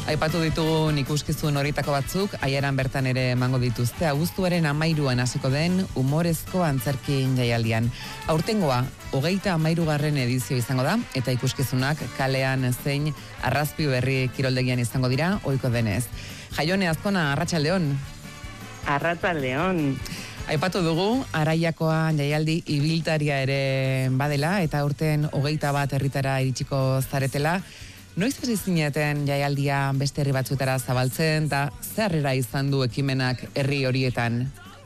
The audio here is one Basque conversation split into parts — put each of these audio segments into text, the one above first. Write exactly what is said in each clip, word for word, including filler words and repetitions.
Aipatu ditugun ikuskizun horitako batzuk, aiaran bertan ere emango dituzte, abuztuaren amairuan hasiko den humorezko antzerkin jaialdian. Aurtengoa, hogeita amairugarren edizio izango da, eta ikuskizunak kalean zein Arrazpi Berri kiroldegian izango dira, ohiko denez. Jaione Azkona, Arratsaldeon. Arratsaldeon. Aipatu dugu, Araiakoa jaialdi ibiltaria ere badela, eta aurten hogeita bat herritara iritsiko zaretela. Noiz hasi zineten jaialdia beste herri batzuetara zabaltzen, eta zer harrera izan du ekimenak herri horietan?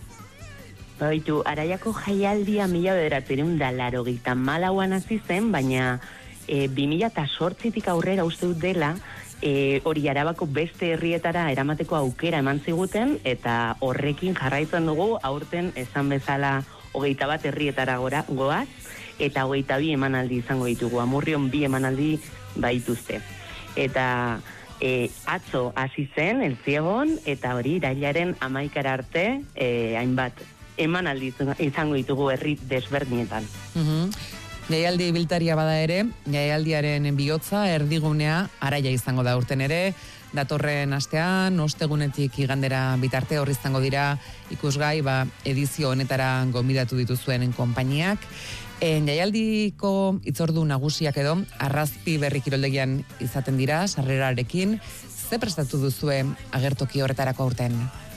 Baitu, Araiako jaialdia mila bederatziehun eta laurogeita hamalauan hasi zen, baina e, bi mila zortzitik aurrera uste dut dela, e, hori Arabako beste herrietara eramateko aukera eman ziguten, eta horrekin jarraitzen dugu, aurten esan bezala hogeita bat herrietara gora, goaz, eta hogeita bi emanaldi izango ditugu, Amurrion bi emanaldi baituzte. Eta e, atzo hasi zen, elziegon, eta hori irailaren hamaikara arte, e, hainbat emanaldi izango ditugu herri desberdinetan. Uh-huh. Jaialdi ibiltaria bada ere, jaialdiaren bihotza erdigunea Araia izango da urten ere, datorren astean, ostegunetik igandera bitarte horri izango dira ikusgai, ba, edizio honetara gonbidatu dituzuen konpainiak. En jaialdiko itzordu nagusiak edo, Arrazpi Berri kiroldegian izaten dira, sarrerarekin, ze prestatu duzue agertoki horretarako aurten?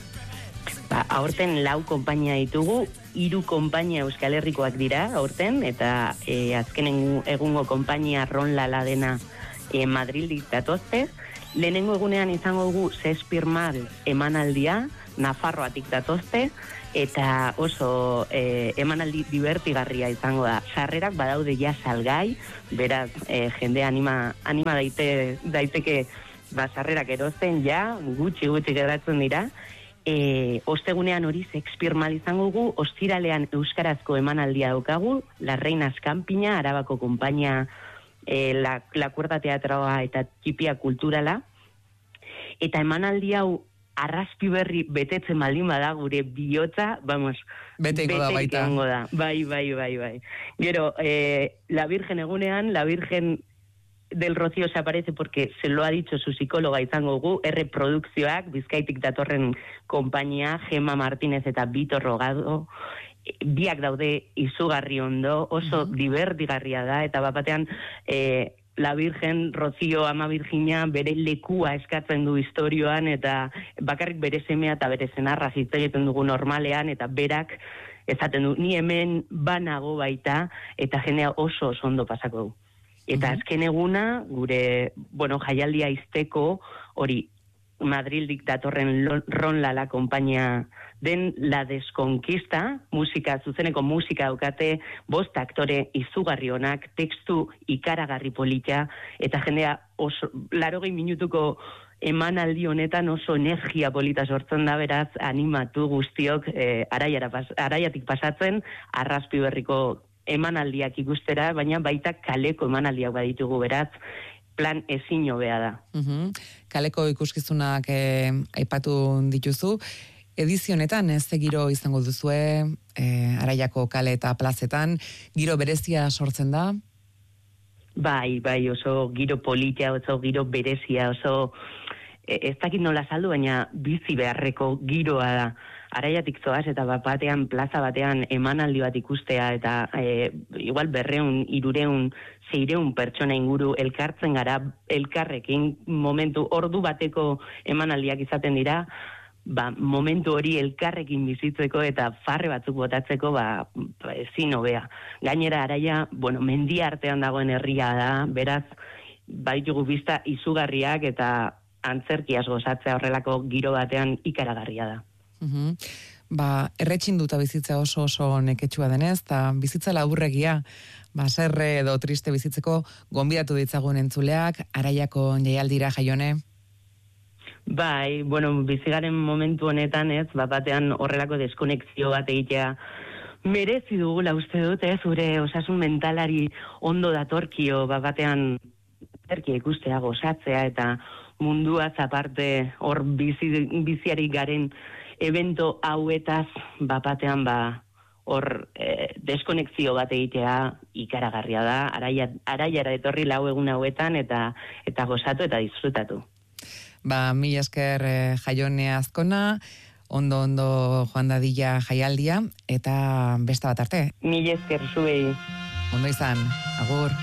Ba, aurten lau konpainia ditugu, hiru konpainia Euskal Herrikoak dira aurten, eta e, azkenen egungo konpainia Ronlala dena e, Madrildik datozte. Lehenengo egunean izango dugu Zespirmal emanaldia, Nafarroatik datozte, eta oso eh, emanaldi divertigarria izango da. Sarrerak badaude ja salgai, beraz eh, jende anima, anima daite, daiteke ba, sarrerak erosten ja, gutxi gutxi geratzen dira. E, ostegunean hori Zespirmal izango dugu, ostiralean euskarazko emanaldia daukagu, La Reinas Kanpina, Arabako konpainia, e, la, la Cuerda Teatroa eta Txipia Kulturala, eta emanaldi hau Arrazpi Berri betetzen baldin bada gure bihotza, vamos, beteko da baita. Da. Bai, bai, bai, bai. Gero, eh, la Virgen egunean, la Virgen del Rocío se aparece porque se lo ha dicho su psicóloga izango gu, R Produkzioak, Bizkaitik datorren konpainia, Gemma Martínez eta Vitor Rogado, biak daude izugarri ondo, oso uh-huh. divertigarria da, eta bapatean, eh, La Virgen, Rocío Ama Virginia, bere lekua eskatzen du istorioan, eta bakarrik bere semea eta bere senarra hitz egiten dugu normalean, eta berak esaten du, ni hemen banago baita, eta jendea oso oso ondo pasako du. Eta uh-huh. azken eguna, gure, bueno, jaialdia izteko, hori, Madrildik datorren Ronlala konpainia den La Desconquista, musika, zuzeneko musika daukate, bost aktore izugarri honak, tekstu ikaragarri polita, eta jendea oso, larogei minutuko emanaldi honetan oso energia polita sortzen da, beraz, animatu guztiok eh, araiara pas, araiatik pasatzen, Arrazpi Berriko emanaldiak ikustera, baina baita kaleko emanaldiak baditugu, beraz, plan ezin hobea da. Uh-huh. Kaleko ikuskizunak eh, aipatu dituzu, edizionetan ez giro izango duzue, eh, Araiako kale eta plazetan, giro berezia sortzen da? Bai, bai, oso giro politia, oso giro berezia, oso eh, ez dakit nola saldu, baina bizi beharreko giroa da. Araiatik zoaz eta bat batean, plaza batean emanaldi bat ikustea, eta e, igual berreun, irureun, zeireun pertsona inguru elkartzen gara, elkarrekin momentu, ordu bateko emanaldiak izaten dira, ba, momentu hori elkarrekin bizitzeko eta farre batzuk botatzeko, ba, ezin hobea. Gainera Araia, bueno, mendia artean dagoen herria da, beraz, baitugu bizta izugarriak eta antzerkiaz gozatzea horrelako giro batean ikaragarria da. Uhum. Ba, erretxinduta bizitza oso oso neketsua denez, eta bizitza laburregia, ba, serre edo triste bizitzeko gonbidatu ditzagun entzuleak, Araiako jaialdira, Jaione? Bai, bueno, bizigaren momentu honetan ez, bat batean horrelako deskonexio bat egitea merezi dugula uste dut, ez, zure osasun mentalari ondo datorkio, bat batean zerkia ikustea, gozatzea, eta munduaz aparte hor bizi, biziari garen evento hauetaz bapatean ba hor eh, deskonexio bat egitea ikaragarria da, araia, araiara etorri lau egun hauetan eta eta gozatu eta disfrutatu. Ba, mila esker eh, Jaione Azkona, ondo ondo joan dadila jaialdia, eta beste bat arte. Mila esker zuei. Ondo izan, agur.